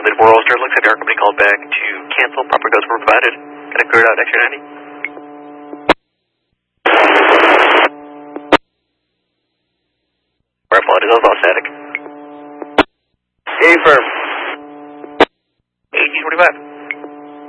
Midward Ulster, looks like our company called back to cancel, proper codes were provided. Can I clear it out extra 90? Our apologies, that was all static. Affirm.